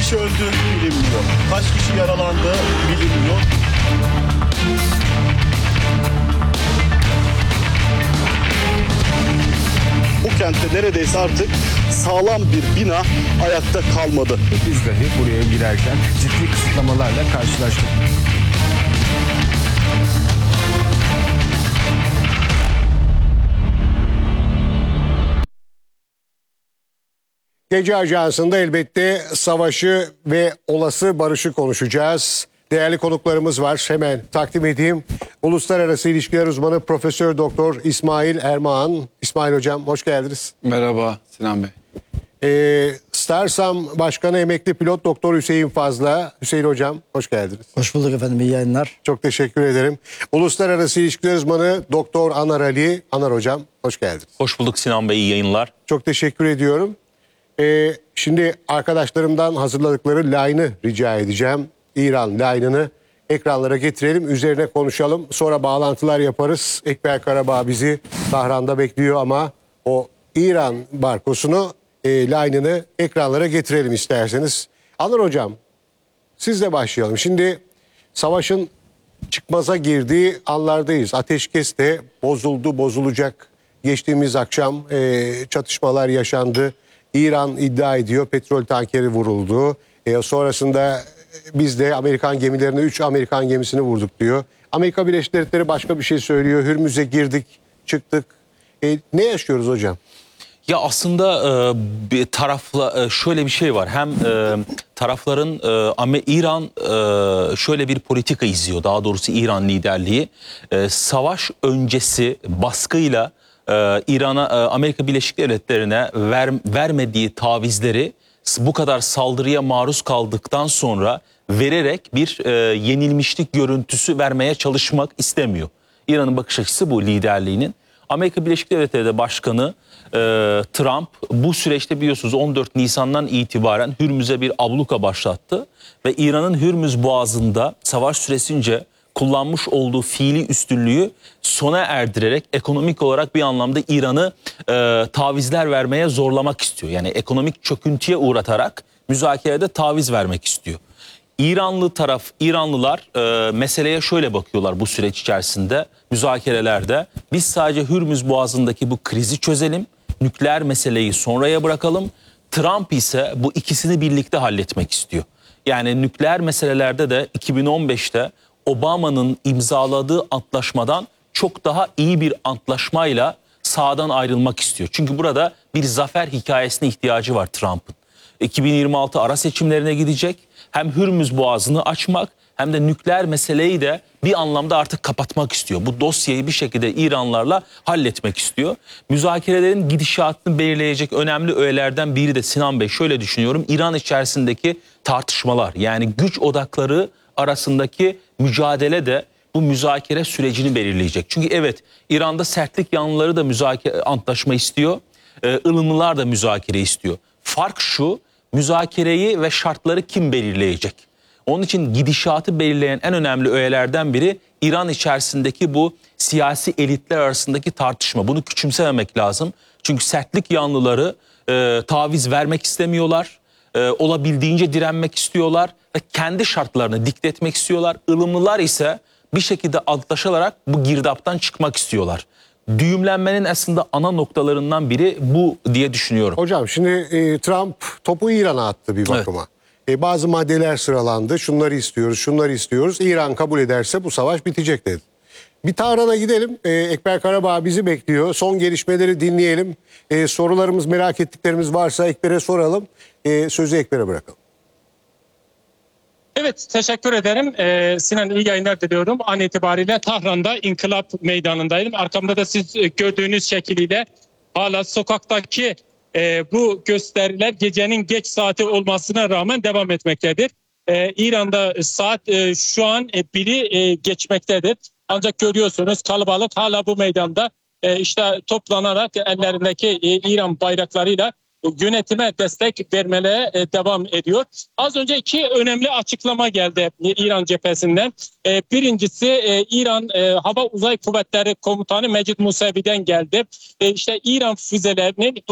kişi öldü bilinmiyor. Kaç kişi yaralandı bilinmiyor. Bu kentte neredeyse artık sağlam bir bina ayakta kalmadı. Biz dahi buraya girerken ciddi kısıtlamalarla karşılaştık. Gece Ajansı'nda elbette savaşı ve olası barışı konuşacağız. Değerli konuklarımız var. Hemen takdim edeyim. Uluslararası İlişkiler Uzmanı Profesör Doktor İsmail Ermağan. İsmail Hocam hoş geldiniz. Merhaba Sinan Bey. Starsam Başkanı Emekli Pilot Doktor Hüseyin Fazla. Hüseyin Hocam hoş geldiniz. Hoş bulduk efendim, iyi yayınlar. Çok teşekkür ederim. Uluslararası İlişkiler Uzmanı Doktor Anar Ali. Anar Hocam hoş geldiniz. Hoş bulduk Sinan Bey, iyi yayınlar. Çok teşekkür ediyorum. Şimdi arkadaşlarımdan hazırladıkları line'ı rica edeceğim. İran line'ını ekranlara getirelim, üzerine konuşalım. Sonra bağlantılar yaparız. Ekber Karabağ bizi Tahran'da bekliyor ama o İran barkosunu, line'ını ekranlara getirelim isterseniz. Anır Hocam, sizle başlayalım. Şimdi savaşın çıkmaza girdiği anlardayız. Ateşkes de bozuldu, bozulacak. Geçtiğimiz akşam çatışmalar yaşandı. İran iddia ediyor petrol tankeri vuruldu. Sonrasında biz de Amerikan gemilerine 3 Amerikan gemisini vurduk diyor. Amerika Birleşik Devletleri başka bir şey söylüyor. Hürmüz'e girdik, çıktık. Ne yaşıyoruz hocam? Ya aslında bir tarafla şöyle bir şey var. Hem tarafların İran şöyle bir politika izliyor. Daha doğrusu İran liderliği savaş öncesi baskıyla İran'a, Amerika Birleşik Devletleri'ne vermediği tavizleri bu kadar saldırıya maruz kaldıktan sonra vererek bir yenilmişlik görüntüsü vermeye çalışmak istemiyor. İran'ın bakış açısı bu, liderliğinin. Amerika Birleşik Devletleri Başkanı Trump bu süreçte biliyorsunuz 14 Nisan'dan itibaren Hürmüz'e bir abluka başlattı. Ve İran'ın Hürmüz Boğazı'nda savaş süresince kullanmış olduğu fiili üstünlüğü sona erdirerek ekonomik olarak bir anlamda İran'ı tavizler vermeye zorlamak istiyor. Yani ekonomik çöküntüye uğratarak müzakerede taviz vermek istiyor. İranlılar meseleye şöyle bakıyorlar bu süreç içerisinde, müzakerelerde. Biz sadece Hürmüz Boğazı'ndaki bu krizi çözelim, nükleer meseleyi sonraya bırakalım. Trump ise bu ikisini birlikte halletmek istiyor. Yani nükleer meselelerde de 2015'te Obama'nın imzaladığı antlaşmadan çok daha iyi bir antlaşmayla sağdan ayrılmak istiyor. Çünkü burada bir zafer hikayesine ihtiyacı var Trump'ın. 2026 ara seçimlerine gidecek. Hem Hürmüz Boğazı'nı açmak hem de nükleer meseleyi de bir anlamda artık kapatmak istiyor. Bu dosyayı bir şekilde İranlarla halletmek istiyor. Müzakerelerin gidişatını belirleyecek önemli öğelerden biri de Sinan Bey, şöyle düşünüyorum. İran içerisindeki tartışmalar, yani güç odakları arasındaki mücadele de bu müzakere sürecini belirleyecek. Çünkü evet, İran'da sertlik yanlıları da antlaşma istiyor. ılımlılar da müzakere istiyor. Fark şu: müzakereyi ve şartları kim belirleyecek? Onun için gidişatı belirleyen en önemli öğelerden biri İran içerisindeki bu siyasi elitler arasındaki tartışma. Bunu küçümsememek lazım. Çünkü sertlik yanlıları taviz vermek istemiyorlar. Olabildiğince direnmek istiyorlar ve kendi şartlarını dikte etmek istiyorlar. Ilımlılar ise bir şekilde antlaşılarak bu girdaptan çıkmak istiyorlar. Düğümlenmenin aslında ana noktalarından biri bu diye düşünüyorum. Hocam şimdi Trump topu İran'a attı bir bakıma. Evet. Bazı maddeler sıralandı. Şunları istiyoruz, şunları istiyoruz. İran kabul ederse bu savaş bitecek dedi. Bir Tahran'a gidelim. Ekber Karabağ bizi bekliyor. Son gelişmeleri dinleyelim. Sorularımız, merak ettiklerimiz varsa Ekber'e soralım. Sözü Ekber'e bırakalım. Evet, teşekkür ederim. Sinan, iyi yayınlar diliyorum. An itibariyle Tahran'da İnkılap Meydanı'ndayım. Arkamda da siz gördüğünüz şekliyle hala sokaktaki bu gösteriler gecenin geç saati olmasına rağmen devam etmektedir. İran'da saat şu an 1'i geçmektedir. Ancak görüyorsunuz kalabalık hala bu meydanda işte toplanarak ellerindeki İran bayraklarıyla yönetime destek vermeye devam ediyor. Az önce iki önemli açıklama geldi İran cephesinden. Birincisi İran Hava Uzay Kuvvetleri Komutanı Mecid Musevi'den geldi. İşte İran füzelerinin